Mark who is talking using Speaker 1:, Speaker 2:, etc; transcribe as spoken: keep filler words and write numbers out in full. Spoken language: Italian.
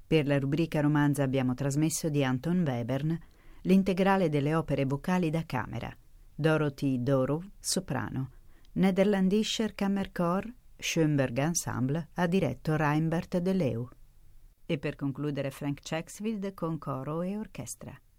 Speaker 1: Per la rubrica romanza abbiamo trasmesso di Anton Webern l'integrale delle opere vocali da camera. Dorothy Dorow, soprano. Nederlandischer Kammerchor Schönberg Ensemble ha diretto Reinbert de Leeuw. E per concludere Frank Chaksfield con coro e orchestra.